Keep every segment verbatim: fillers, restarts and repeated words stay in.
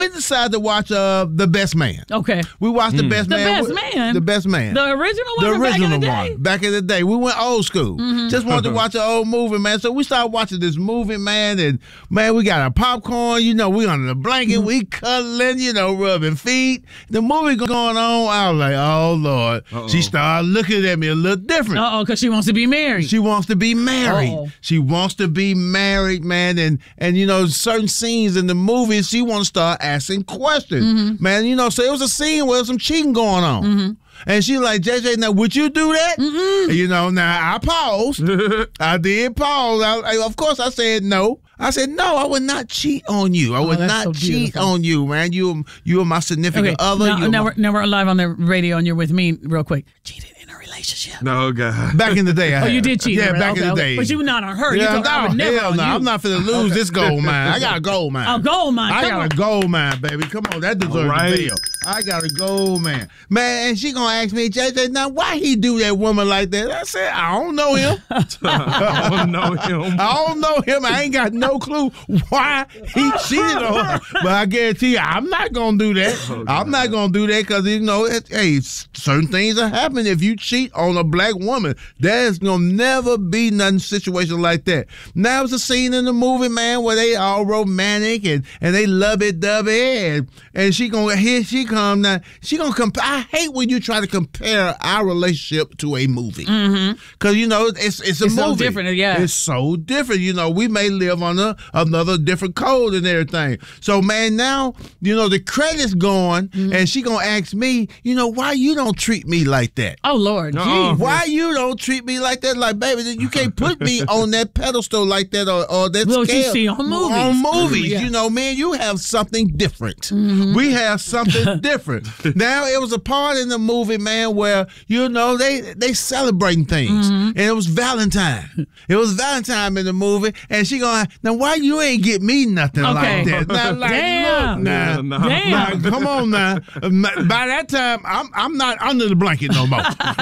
We decided to watch uh, The Best Man. Okay. We watched Mm. The Best The Man. Best Man? The Best Man. The original one? The or back in original the day? one. Back in the day. We went old school. Mhm. Just wanted to watch an old movie, man. So we started watching this movie, man. And, man, we got our popcorn. You know, we under the blanket. Mm-hmm. We cuddling, you know, rubbing feet. The movie going on. I was like, oh, Lord. Uh-oh. She started looking at me a little different. Uh-oh, because she wants to be married. She wants to be married. Uh-oh. She wants to be married, man. And, and you know, certain scenes in the movie, she wants to start asking questions. Mm-hmm. Man, you know, so it was a scene where some cheating going on. Mm-hmm. And she like, J J, now, would you do that? Mm-mm. You know, now, I paused. I did pause. I, I, of course, I said no. I said, no, I would not cheat on you. I oh, would not so cheat on you, man. You, you are my significant okay. other. Now, now, my- we're, now we're live on the radio, and you're with me real quick. Cheated in a relationship. No, God. Back in the day, I Oh, had. you did cheat. Yeah, right? back okay, in the okay. day. But you not on her. Yeah, you no, I would never hell on no. you. I'm not finna lose this gold mine. I got a gold mine. Oh, gold mine. I Come got on. a gold mine, baby. Come on, that deserves right. a bill. I got a gold man. Man, and she gonna ask me, J J, now why he do that woman like that? I said, I don't know him. I don't know him. I don't know him. I ain't got no clue why he cheated on her. But I guarantee you, I'm not gonna do that. Oh, I'm not gonna do that because you know, it, hey, certain things are happening if you cheat on a black woman. There's gonna never be nothing situation like that. Now it's a scene in the movie, man, where they all romantic and, and they lovey-dovey and, and she gonna here she come now. She gonna compare. I hate when you try to compare our relationship to a movie because mm-hmm. you know it's it's a it's movie. so different. Yeah, it's so different. You know, we may live on a, another different code and everything. So man, now you know the credit's going, mm-hmm. and she gonna ask me, you know, why you don't treat me like that? Oh Lord, uh-uh. Why you don't treat me like that? Like baby, you can't put me on that pedestal like that or, or that well, scale. you see on movies. On movies, yeah. you know, man, you have something different. Mm-hmm. We have something different. Now it was a part in the movie, man, where you know they they celebrating things, mm-hmm. and it was Valentine. It was Valentine in the movie, and she going, now why you ain't get me nothing okay. like that? Now, like, Damn. Look, now, Yeah, no. Damn. now, come on now. By that time, I'm I'm not under the blanket no more.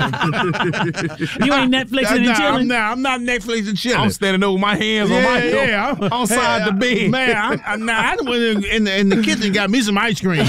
You ain't Netflixing and nah, chilling. I'm not. I'm not Netflix and chilling. I'm standing over my hands yeah, on my yeah, I'm, on side hey, the bed. Man, I'm, I'm not, I went in, in, the, in the kitchen and got me some ice cream.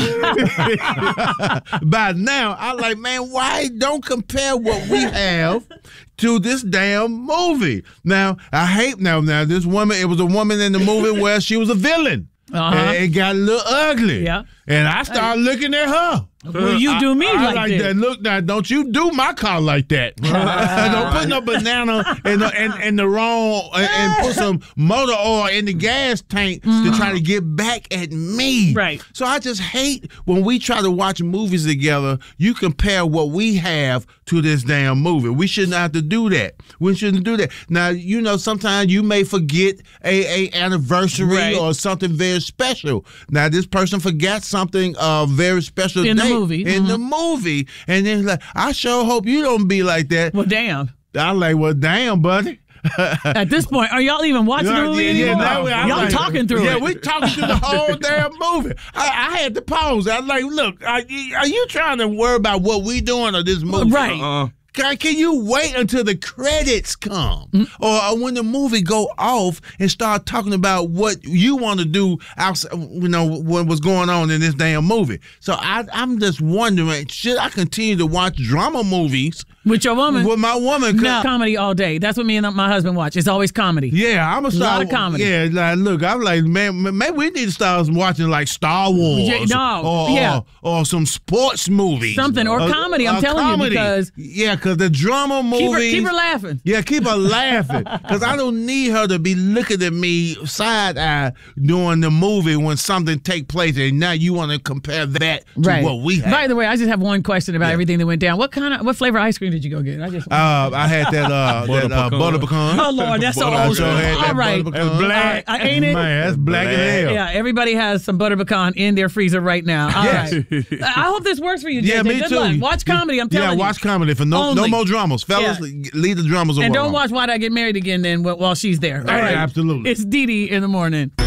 By now, I like, man, why don't compare what we have to this damn movie? Now, I hate now. Now, this woman, it was a woman in the movie where she was a villain. Uh-huh. And it got a little ugly. Yeah. And I started looking at her. Well, you do me I, I like, like that. that. Look, now, don't you do my car like that. Don't put no banana in the, in, in the wrong and, and put some motor oil in the gas tank mm. to try to get back at me. Right. So I just hate when we try to watch movies together, you compare what we have to this damn movie. We shouldn't have to do that. We shouldn't do that. Now, you know, sometimes you may forget a, a anniversary right. or something very special. Now, this person forgot something uh, very special in day the movie. In mm-hmm. the movie. And then like, I sure hope you don't be like that. Well, damn. I'm like, well, damn, buddy. At this point, are y'all even watching yeah, the movie yeah, anymore? now, I'm y'all like, talking through yeah, it. Yeah, we talking through the whole damn movie. I, I had to pause. I was like, look, are, are you trying to worry about what we doing or this movie? Right. Uh-uh. Can, can you wait until the credits come, mm-hmm. or, or when the movie go off and start talking about what you want to do outside? You know what was going on in this damn movie. So I, I'm just wondering, should I continue to watch drama movies with your woman? With my woman? No, comedy all day. That's what me and my husband watch. It's always comedy. Yeah, I'm a start. A lot of comedy. Yeah, like, look, I'm like, man, maybe we need to start watching like Star Wars. Yeah, no, or, yeah. or, or some sports movies, something or uh, comedy. I'm uh, telling comedy. you because yeah, because the drama movies. Keep her, keep her laughing. Yeah, keep her laughing because I don't need her to be looking at me side eye during the movie when something take place, and now you want to compare that to right. what we have. By the way, I just have one question about yeah. everything that went down. What kind of what flavor ice cream did you go get? I just uh, I had that uh, butter, that, uh, pecan. butter pecan. Oh Lord, that's so old. All right, that's black. Uh, ain't it? Man, that's black as hell. Yeah, everybody has some butter pecan in their freezer right now. All yes. right. I hope this works for you, J J. Yeah, me Good too. luck. Watch comedy. I'm telling yeah, you. Yeah, watch comedy for no Only. no more dramas, fellas. Yeah. Leave the dramas alone. And don't watch Why'd I Get Married Again then while she's there. All right, absolutely. It's Dee Dee in the morning.